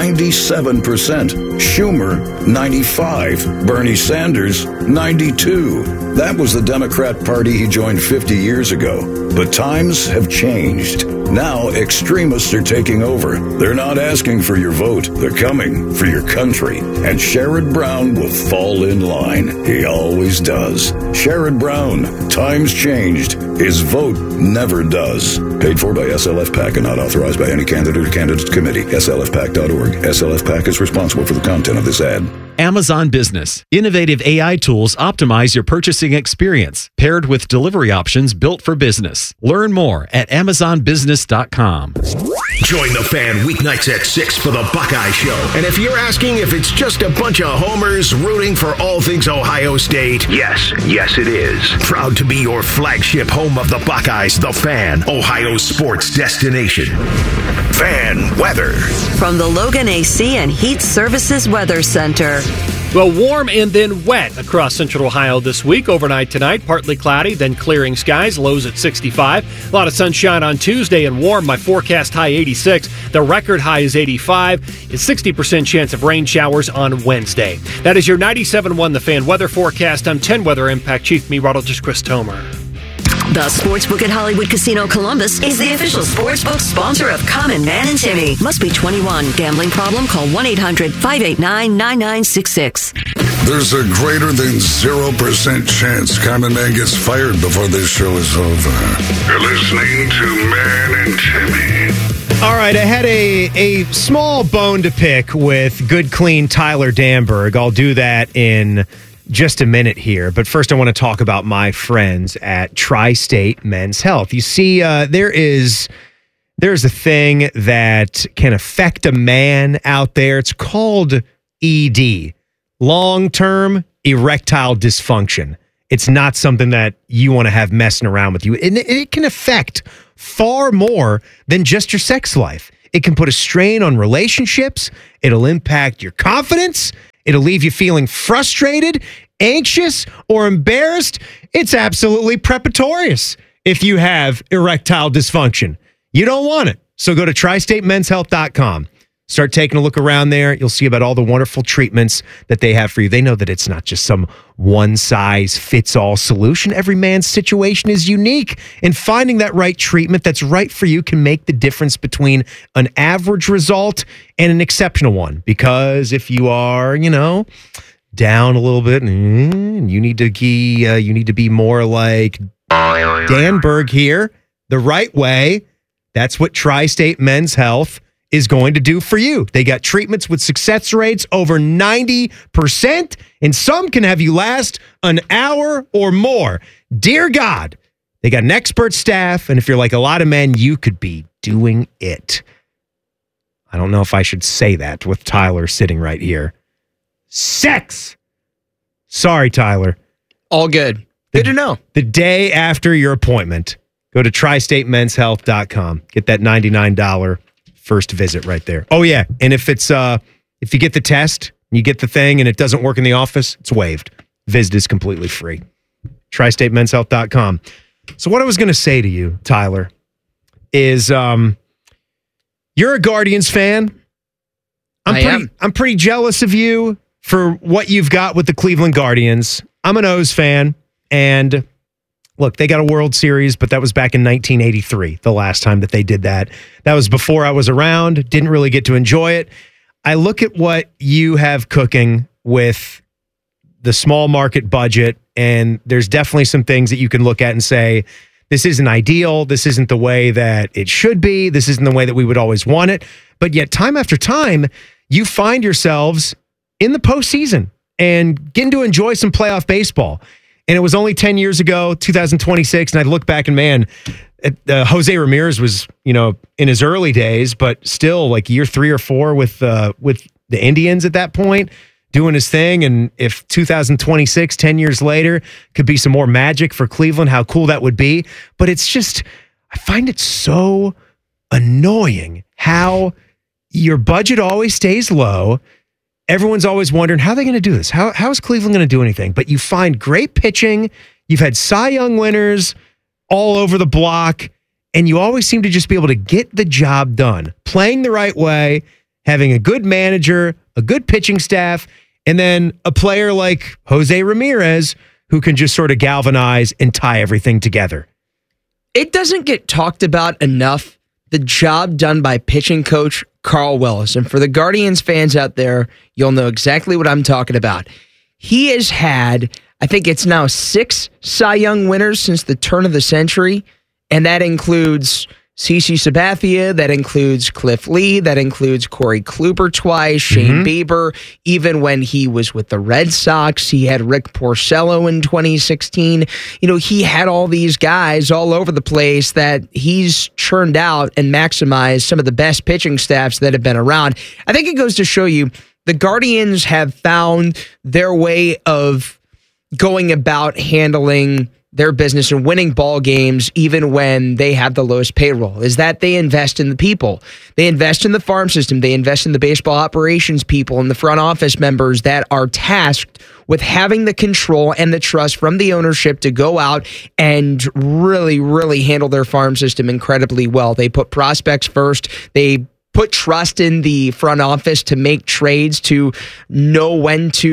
Speaker 8: 97%. Schumer, 95. Bernie Sanders, 92. That was the Democrat Party he joined 50 years ago. But times have changed. Now extremists are taking over. They're not asking for your vote. They're coming for your country. And Sherrod Brown will fall in line. He always does. Sherrod Brown, times changed. His vote never does. Paid for by SLF PAC and not authorized by any candidate or candidates committee. SLFPAC.org. SLF PAC is responsible for the content of this ad.
Speaker 17: Amazon Business. Innovative AI tools optimize your purchasing experience, paired with delivery options built for business. Learn more at AmazonBusiness.com.
Speaker 26: Join the Fan weeknights at 6 for the Buckeye Show. And if you're asking if it's just a bunch of homers rooting for all things Ohio State, yes it is. Proud to be your flagship home of the Buckeyes, the Fan, Ohio sports destination. Fan weather.
Speaker 7: From the Logan AC and Heat Services Weather Center.
Speaker 27: Well, warm and then wet across central Ohio this week. Overnight tonight, partly cloudy, then clearing skies, lows at 65. A lot of sunshine on Tuesday and warm. My forecast high 86. The record high is 85. It's 60% chance of rain showers on Wednesday. That is your 97.1 The Fan weather forecast. I'm 10 Weather Impact Chief Meteorologist Chris Tomer.
Speaker 7: The Sportsbook at Hollywood Casino Columbus is the official sportsbook sponsor of Common Man and Timmy. Must be 21. Gambling problem? Call 1-800-589-9966.
Speaker 8: There's a greater than 0% chance Common Man gets fired before this show is over. You're listening to Man and Timmy.
Speaker 9: All right, I had a small bone to pick with good, clean Tyler Danberg. I'll do that in just a minute here. But first, I want to talk about my friends at Tri-State Men's Health. You see, there's a thing that can affect a man out there. It's called ED, long-term erectile dysfunction. It's not something that you want to have messing around with you. And it can affect far more than just your sex life. It can put a strain on relationships. It'll impact your confidence. It'll leave you feeling frustrated, anxious, or embarrassed. It's absolutely preposterous if you have erectile dysfunction. You don't want it. So go to tristatemenshealth.com. Start taking a look around there. You'll see about all the wonderful treatments that they have for you. They know that it's not just some one-size-fits-all solution. Every man's situation is unique, and finding that right treatment that's right for you can make the difference between an average result and an exceptional one. Because if you are, down a little bit, and you need to be more like Danberg here, the right way. That's what Tri-State Men's Health is going to do for you. They got treatments with success rates over 90%, and some can have you last an hour or more. Dear God, they got an expert staff, and if you're like a lot of men, you could be doing it. I don't know if I should say that with Tyler sitting right here. Sex! Sorry, Tyler.
Speaker 25: All good. Good to know.
Speaker 9: The day after your appointment, go to tristatemenshealth.com. Get that $99 first visit right there. Oh yeah, and if you get the test, you get the thing, and it doesn't work in the office, it's waived. Visit is completely free. tristatemenshealth.com. So what I was going to say to you, Tyler, is you're a Guardians fan. I'm pretty jealous of you for what you've got with the Cleveland Guardians. I'm an O's fan, and look, they got a World Series, but that was back in 1983, the last time that they did that. That was before I was around, didn't really get to enjoy it. I look at what you have cooking with the small market budget, and there's definitely some things that you can look at and say, this isn't ideal, this isn't the way that it should be, this isn't the way that we would always want it. But yet, time after time, you find yourselves in the postseason and getting to enjoy some playoff baseball. And it was only 10 years ago, 2026, and I look back and, man, Jose Ramirez was, in his early days, but still like year 3 or 4 with the Indians at that point, doing his thing. And if 2026, 10 years later, could be some more magic for Cleveland, how cool that would be. But it's just, I find it so annoying how your budget always stays low. Everyone's always wondering, how are they going to do this? How is Cleveland going to do anything? But you find great pitching. You've had Cy Young winners all over the block, and you always seem to just be able to get the job done. Playing the right way, having a good manager, a good pitching staff, and then a player like Jose Ramirez who can just sort of galvanize and tie everything together.
Speaker 25: It doesn't get talked about enough, the job done by pitching coach Carl Willis. And for the Guardians fans out there, you'll know exactly what I'm talking about. He has had, I think it's now 6 Cy Young winners since the turn of the century, and that includes CeCe Sabathia, that includes Cliff Lee, that includes Corey Kluber twice, Shane Bieber. Even when he was with the Red Sox, he had Rick Porcello in 2016. He had all these guys all over the place that he's churned out and maximized some of the best pitching staffs that have been around. I think it goes to show you the Guardians have found their way of going about handling their business and winning ball games even when they have the lowest payroll, is that they invest in the people. They invest in the farm system. They invest in the baseball operations people and the front office members that are tasked with having the control and the trust from the ownership to go out and really, really handle their farm system incredibly well. They put prospects first. They put trust in the front office to make trades, to know when to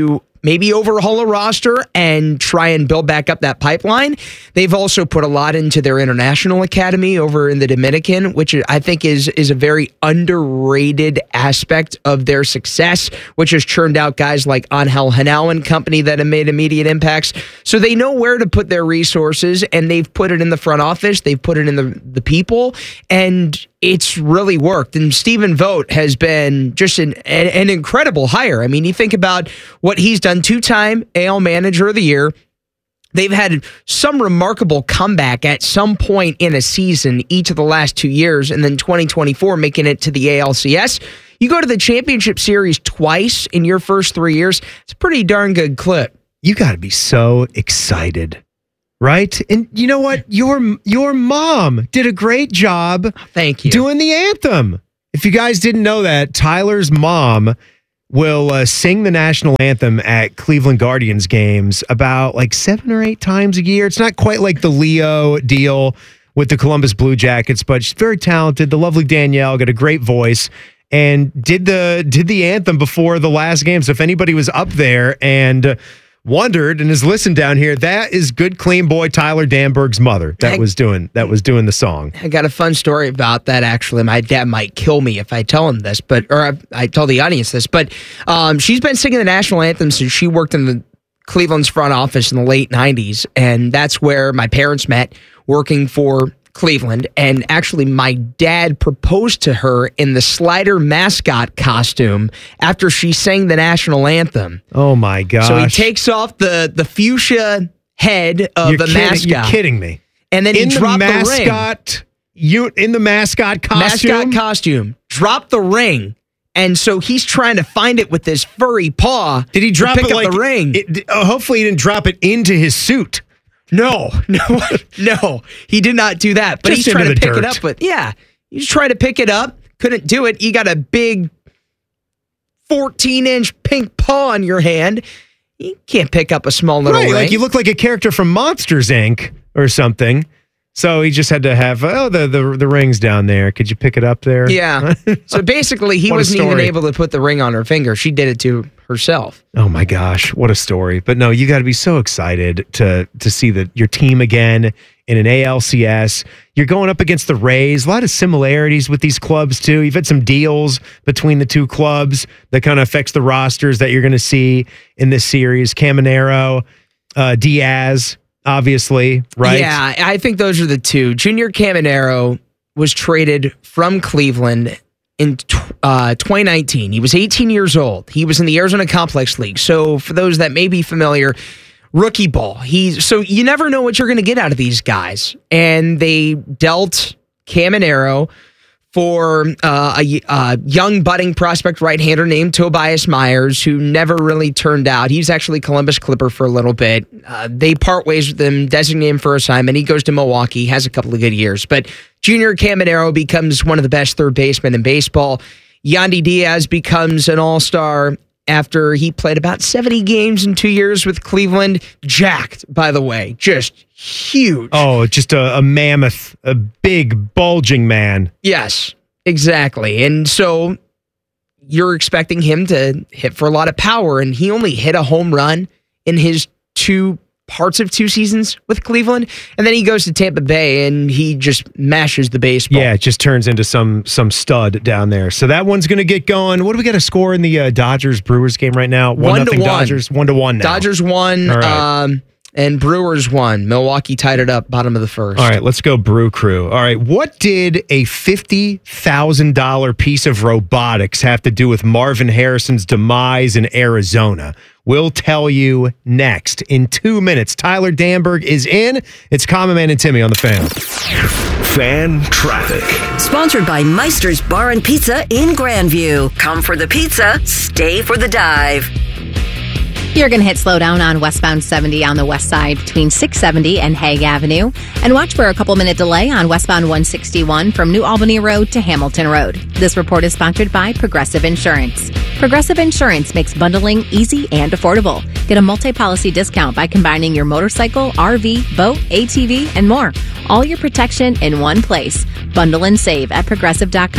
Speaker 25: maybe overhaul a roster and try and build back up that pipeline. They've also put a lot into their international academy over in the Dominican, which I think is a very underrated aspect of their success, which has churned out guys like Angel Henao and company that have made immediate impacts. So they know where to put their resources, and they've put it in the front office. They've put it in the people, and it's really worked. And Stephen Vogt has been just an incredible hire. I mean, you think about what he's done, 2-time AL Manager of the Year. They've had some remarkable comeback at some point in a season each of the last 2 years, and then 2024 making it to the ALCS. You go to the championship series twice in your first 3 years. It's a pretty darn good clip.
Speaker 9: You got to be so excited, right? And you know what? Your mom did a great job.
Speaker 25: Thank you.
Speaker 9: Doing the anthem. If you guys didn't know that, Tyler's mom will sing the national anthem at Cleveland Guardians games about like 7 or 8 times a year. It's not quite like the Leo deal with the Columbus Blue Jackets, but she's very talented. The lovely Danielle got a great voice and did the anthem before the last game. So if anybody was up there and wondered and has listened down here, that is good, clean boy Tyler Danberg's mother that was doing the song.
Speaker 25: I got a fun story about that, actually. My dad might kill me if I tell him this, or I tell the audience this, but she's been singing the national anthem since she worked in the Cleveland's front office in the late 90s, and that's where my parents met, working for Cleveland. And actually, my dad proposed to her in the Slider mascot costume after she sang the national anthem.
Speaker 9: Oh my gosh.
Speaker 25: So he takes off the fuchsia head of the mascot.
Speaker 9: You're kidding me.
Speaker 25: And then he dropped the ring.
Speaker 9: In the mascot costume?
Speaker 25: Mascot costume. Dropped the ring. And so he's trying to find it with his furry paw.
Speaker 9: Did he drop
Speaker 25: pick
Speaker 9: it
Speaker 25: up the ring?
Speaker 9: Hopefully he didn't drop it into his suit.
Speaker 25: No, he did not do that. But
Speaker 9: Just
Speaker 25: he's trying to pick
Speaker 9: dirt.
Speaker 25: it up. But yeah, he's trying to pick it up. Couldn't do it. You got a big 14-inch pink paw on your hand. You can't pick up a small little ring.
Speaker 9: Like you look like a character from Monsters, Inc. or something. So he just had to have, the ring's down there. Could you pick it up there?
Speaker 25: Yeah. So basically, he wasn't even able to put the ring on her finger. She did it to herself.
Speaker 9: Oh my gosh, what a story. But no, you got to be so excited to see your team again in an ALCS. You're going up against the Rays. A lot of similarities with these clubs, too. You've had some deals between the two clubs that kind of affects the rosters that you're going to see in this series. Caminero, Diaz, obviously, right?
Speaker 25: Yeah, I think those are the two. Junior Caminero was traded from Cleveland in 2019. He was 18 years old. He was in the Arizona Complex League. So for those that may be familiar, rookie ball. So you never know what you're going to get out of these guys. And they dealt Caminero for a young budding prospect right-hander named Tobias Myers, who never really turned out. He's actually Columbus Clipper for a little bit. They part ways with him, designate him for assignment. He goes to Milwaukee, has a couple of good years. But Junior Caminero becomes one of the best third basemen in baseball. Yandy Diaz becomes an all-star after he played about 70 games in 2 years with Cleveland. Jacked, by the way. Just huge.
Speaker 9: Oh, just a mammoth, a big, bulging man.
Speaker 25: Yes, exactly. And so you're expecting him to hit for a lot of power, and he only hit a home run in his two seasons with Cleveland, and then he goes to Tampa Bay and he just mashes the baseball.
Speaker 9: Yeah, it just turns into some stud down there. So that one's going to get going. What do we got to score in the Dodgers-Brewers game right now? 1-0 Dodgers. 1-1 now.
Speaker 25: Dodgers won, right. And Brewers won. Milwaukee tied it up, bottom of the first.
Speaker 9: All right, let's go Brew Crew. All right, what did a $50,000 piece of robotics have to do with Marvin Harrison's demise in Arizona? We'll tell you next in 2 minutes. Tyler Danberg is in. It's Common Man and Timmy on the Fan.
Speaker 26: Fan Traffic.
Speaker 7: Sponsored by Meister's Bar and Pizza in Grandview. Come for the pizza, stay for the dive.
Speaker 11: You're going to hit slow down on westbound 70 on the west side between 670 and Hague Avenue. And watch for a couple-minute delay on westbound 161 from New Albany Road to Hamilton Road. This report is sponsored by Progressive Insurance. Progressive Insurance makes bundling easy and affordable. Get a multi-policy discount by combining your motorcycle, RV, boat, ATV, and more. All your protection in one place. Bundle and save at Progressive.com.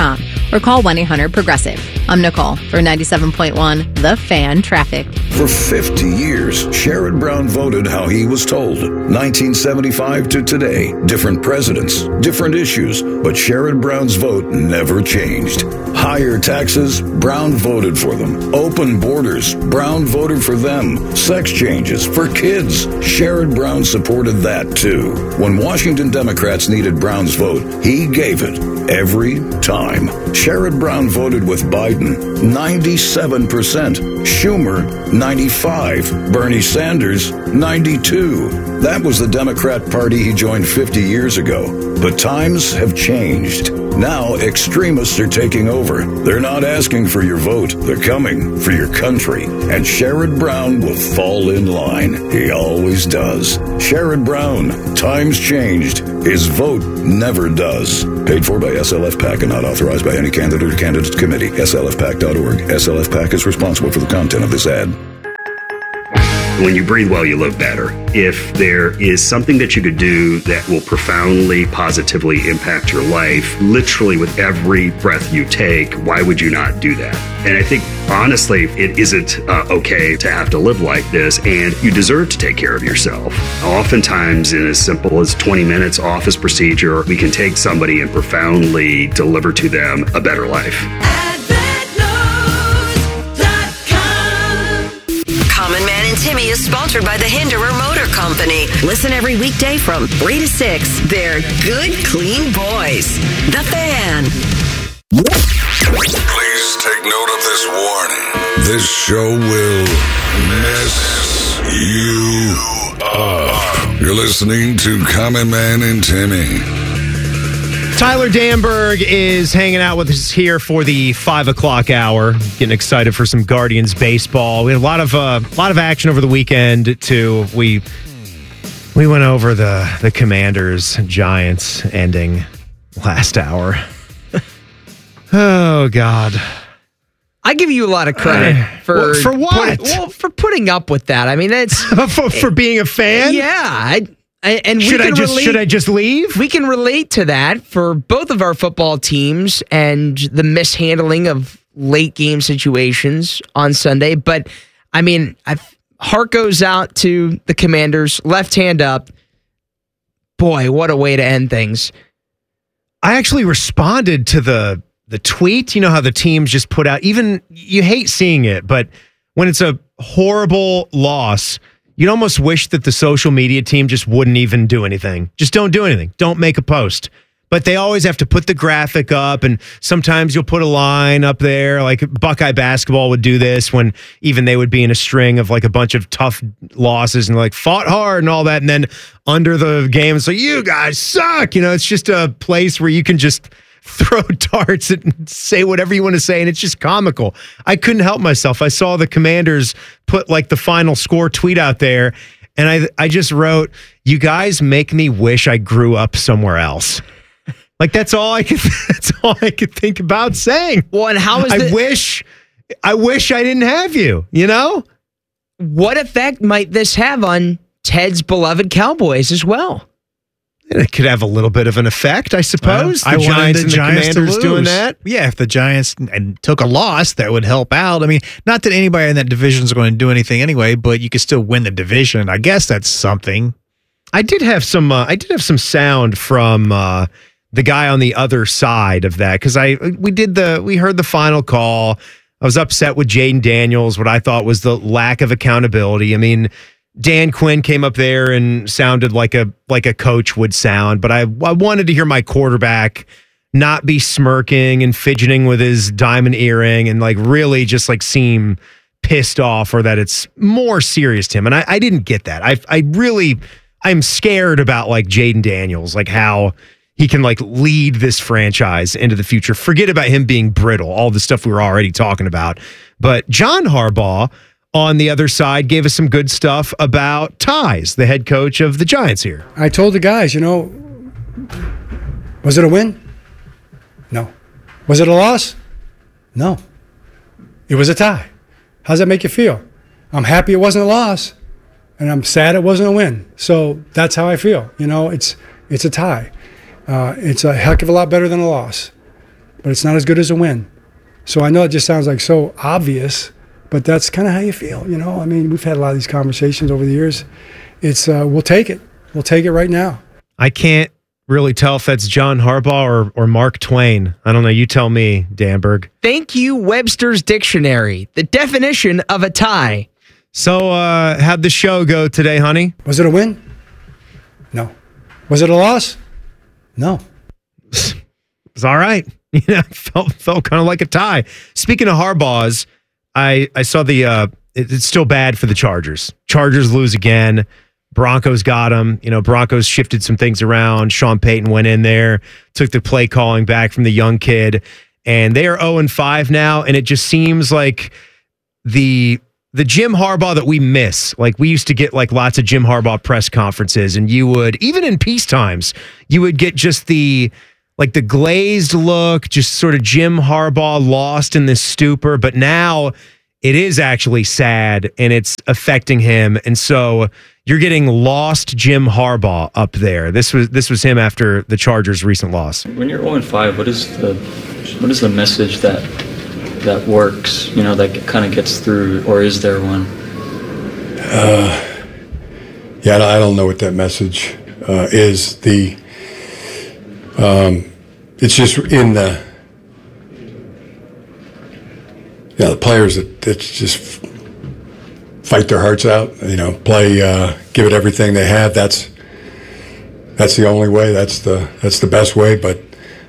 Speaker 11: or call 1-800-PROGRESSIVE. I'm Nicole for 97.1 The Fan Traffic.
Speaker 8: For 50 years, Sherrod Brown voted how he was told. 1975 to today, different presidents, different issues, but Sherrod Brown's vote never changed. Higher taxes, Brown voted for them. Open borders, Brown voted for them. Sex changes for kids, Sherrod Brown supported that too. When Washington Democrats needed Brown's vote, he gave it every time. Sherrod Brown voted with Biden, 97%. Schumer, 95. Bernie Sanders, 92. That was the Democrat Party he joined 50 years ago. But times have changed. Now extremists are taking over. They're not asking for your vote. They're coming for your country. And Sherrod Brown will fall in line. He always does. Sherrod Brown. Times changed. His vote never does. Paid for by SLF PAC and not authorized by any candidate or candidates committee. SLFPAC.org. SLF PAC is responsible for the content of this ad.
Speaker 13: When you breathe well, you live better. If there is something that you could do that will profoundly, positively impact your life, literally with every breath you take, why would you not do that? And I think, honestly, it isn't okay to have to live like this, and you deserve to take care of yourself. Oftentimes, in as simple as 20 minutes office procedure, we can take somebody and profoundly deliver to them a better life.
Speaker 7: Common Man and Timmy is sponsored by the Hinderer Motor Company. Listen every weekday from 3 to 6. They're good, clean boys. The Fan.
Speaker 8: Please take note of this warning. This show will mess you up. You're listening to Common Man and Timmy.
Speaker 9: Tyler Danberg is hanging out with us here for the 5 o'clock hour. Getting excited for some Guardians baseball. We had a lot of action over the weekend too. We went over the Commanders Giants ending last hour. Oh God.
Speaker 25: I give you a lot of credit for
Speaker 9: what?
Speaker 25: For putting up with that. I mean, it's
Speaker 9: for being a fan.
Speaker 25: Yeah. And
Speaker 9: should I just leave?
Speaker 25: We can relate to that for both of our football teams and the mishandling of late game situations on Sunday. But I mean, heart goes out to the Commanders, left hand up. Boy, what a way to end things.
Speaker 9: I actually responded to the tweet. You know how the teams just put out, even you hate seeing it, but when it's a horrible loss, you'd almost wish that the social media team just wouldn't even do anything. Just don't do anything. Don't make a post. But they always have to put the graphic up, and sometimes you'll put a line up there. Like Buckeye basketball would do this when even they would be in a string of like a bunch of tough losses and like fought hard and all that. And then under the game, it's like, you guys suck. You know, it's just a place where you can just throw darts and say whatever you want to say, and it's just comical. I couldn't help myself. I saw the Commanders put like the final score tweet out there, and I just wrote, "You guys make me wish I grew up somewhere else." Like that's all I could think about saying.
Speaker 25: Well, and how is
Speaker 9: I wish I didn't have you, you know?
Speaker 25: What effect might this have on Ted's beloved Cowboys as well?
Speaker 9: It could have a little bit of an effect, I suppose.
Speaker 10: I wanted the Giants
Speaker 9: Commanders
Speaker 10: to lose.
Speaker 9: doing that.
Speaker 10: Yeah, if the Giants took a loss, that would help out. I mean, not that anybody in that division is going to do anything anyway, but you could still win the division. I guess that's something.
Speaker 9: I did have some sound from the guy on the other side of that, because we heard the final call. I was upset with Jaden Daniels, what I thought was the lack of accountability. I mean, Dan Quinn came up there and sounded like a coach would sound, but I wanted to hear my quarterback not be smirking and fidgeting with his diamond earring and like really just like seem pissed off, or that it's more serious to him. And I didn't get that. I'm scared about like Jaden Daniels, like how he can like lead this franchise into the future. Forget about him being brittle, all the stuff we were already talking about. But John Harbaugh on the other side gave us some good stuff about Tyus, the head coach of the Giants here.
Speaker 14: I told the guys, was it a win? No. Was it a loss? No. It was a tie. How does that make you feel? I'm happy it wasn't a loss, and I'm sad it wasn't a win. So that's how I feel. It's a tie. It's a heck of a lot better than a loss. but it's not as good as a win. So I know it just sounds like so obvious, but that's kind of how you feel, you know? I mean, we've had a lot of these conversations over the years. It's, we'll take it. We'll take it right now.
Speaker 9: I can't really tell if that's John Harbaugh or Mark Twain. I don't know. You tell me, Danberg.
Speaker 25: Thank you, Webster's Dictionary. The definition of a tie.
Speaker 9: So, how'd the show go today, honey?
Speaker 14: Was it a win? No. Was it a loss? No.
Speaker 9: It's all right. Yeah, felt kind of like a tie. Speaking of Harbaugh's, I saw the it's still bad for the Chargers. Chargers lose again. Broncos got them. You know, Broncos shifted some things around. Sean Payton went in there, took the play calling back from the young kid, and they are 0-5 now. And it just seems like the Jim Harbaugh that we miss. Like, we used to get like lots of Jim Harbaugh press conferences, and you would, even in peace times, you would get just the glazed look, just sort of Jim Harbaugh lost in this stupor. But now it is actually sad, and it's affecting him. And so you're getting lost Jim Harbaugh up there. This was him after the Chargers' recent loss.
Speaker 15: When you're 0-5, what is the message that works? You know, that kind of gets through, or is there one?
Speaker 16: Yeah, I don't know what that message is. It's just in the players that just fight their hearts out. You know, play, give it everything they have. That's the only way. That's the best way. But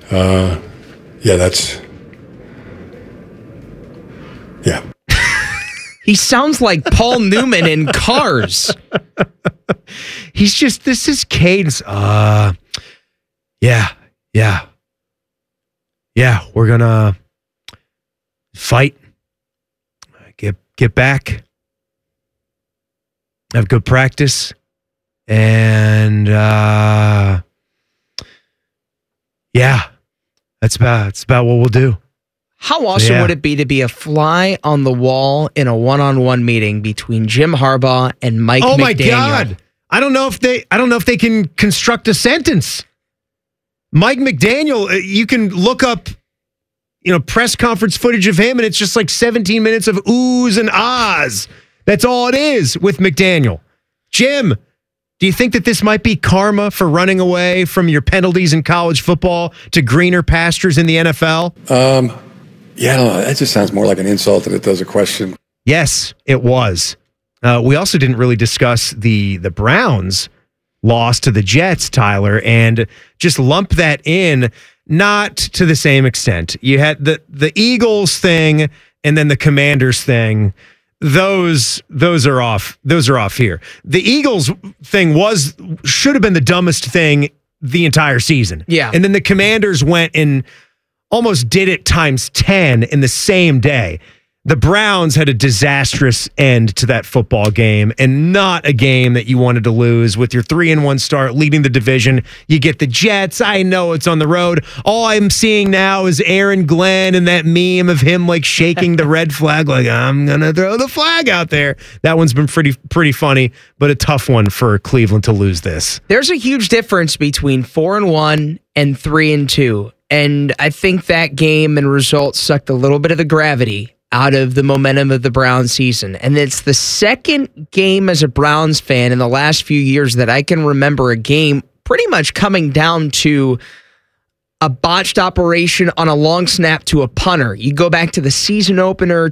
Speaker 16: yeah.
Speaker 25: He sounds like Paul Newman in Cars.
Speaker 9: He's just, this is cadence. Yeah, we're gonna fight, get back, have good practice, and that's about what we'll do.
Speaker 25: How awesome would it be to be a fly on the wall in a one-on-one meeting between Jim Harbaugh and Mike McDaniel?
Speaker 9: Oh my God! I don't know if they can construct a sentence. Mike McDaniel, you can look up, press conference footage of him, and it's just like 17 minutes of oohs and ahs. That's all it is with McDaniel. Jim, do you think that this might be karma for running away from your penalties in college football to greener pastures in the NFL?
Speaker 16: Yeah, I don't know. That just sounds more like an insult than it does a question.
Speaker 9: Yes, it was. We also didn't really discuss the Browns' loss to the Jets, Tyler, and just lump that in, not to the same extent. You had the Eagles thing and then the Commanders thing. Those are off. Those are off here. The Eagles thing should have been the dumbest thing the entire season.
Speaker 25: Yeah.
Speaker 9: And then the Commanders went and almost did it times 10 in the same day. The Browns had a disastrous end to that football game, and not a game that you wanted to lose. With your 3-1 start leading the division, you get the Jets. I know it's on the road. All I'm seeing now is Aaron Glenn and that meme of him like shaking the red flag, like, I'm going to throw the flag out there. That one's been pretty funny, but a tough one for Cleveland to lose this.
Speaker 25: There's a huge difference between 4-1 and 3-2. And I think that game and results sucked a little bit of the gravity out of the momentum of the Browns season. And it's the second game as a Browns fan in the last few years that I can remember a game pretty much coming down to a botched operation on a long snap to a punter. You go back to the season opener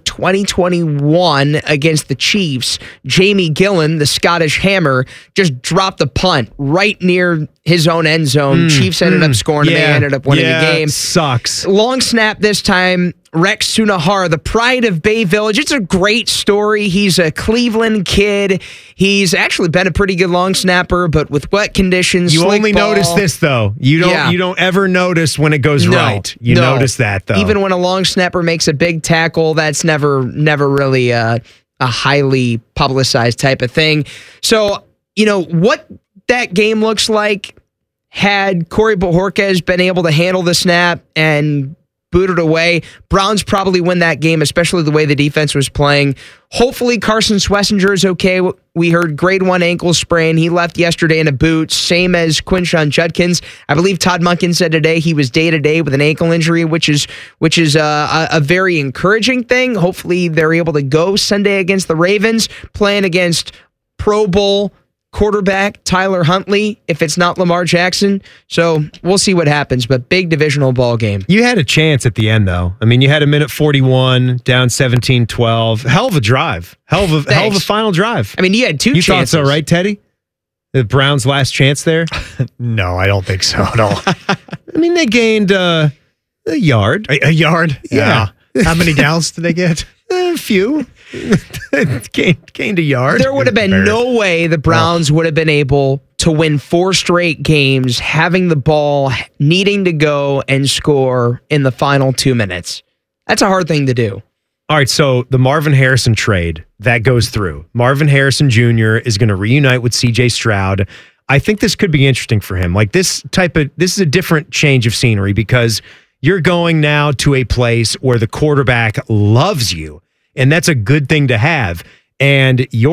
Speaker 25: 2021 against the Chiefs. Jamie Gillan, the Scottish Hammer, just dropped the punt right near his own end zone. Chiefs ended up scoring and they ended up winning the game.
Speaker 9: Sucks.
Speaker 25: Long snap this time. Rex Sunahara, the pride of Bay Village. It's a great story. He's a Cleveland kid. He's actually been a pretty good long snapper, but with wet conditions,
Speaker 9: you only notice this though. You don't ever notice when it goes right. You notice that though.
Speaker 25: Even when a long snapper makes a big tackle, that's never really a highly publicized type of thing. So, what that game looks like, had Corey Bojorquez been able to handle the snap and booted away. Browns probably win that game, especially the way the defense was playing. Hopefully Carson Schlesinger is okay. We heard grade 1 ankle sprain. He left yesterday in a boot, same as Quinshon Judkins. I believe Todd Monken said today he was day-to-day with an ankle injury, which is a very encouraging thing. Hopefully they're able to go Sunday against the Ravens, playing against Pro Bowl quarterback Tyler Huntley, if it's not Lamar Jackson. So we'll see what happens, but big divisional ball game.
Speaker 9: You had a chance at the end, though. I mean, you had a minute 41, down 17-12. Hell of a drive. Hell of a final drive.
Speaker 25: I mean, you had two chances.
Speaker 9: You thought so, right, Teddy? The Browns' last chance there?
Speaker 10: No, I don't think so at all.
Speaker 9: I mean, they gained a yard.
Speaker 10: A yard?
Speaker 9: Yeah.
Speaker 10: How many downs did they get?
Speaker 9: A few. gained a yard.
Speaker 25: There would have been no way the Browns would have been able to win 4 straight games, having the ball, needing to go and score in the final 2 minutes. That's a hard thing to do.
Speaker 9: All right, so the Marvin Harrison trade, that goes through. Marvin Harrison Jr. is going to reunite with C.J. Stroud. I think this could be interesting for him. Like this is a different change of scenery because you're going now to a place where the quarterback loves you, and that's a good thing to have. And